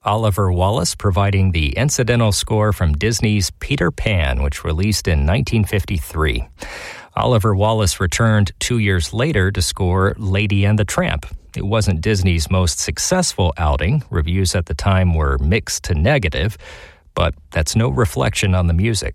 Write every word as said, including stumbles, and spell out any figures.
Oliver Wallace providing the incidental score from Disney's Peter Pan, which released in nineteen fifty-three. Oliver Wallace returned two years later to score Lady and the Tramp. It wasn't Disney's most successful outing. Reviews at the time were mixed to negative, but that's no reflection on the music.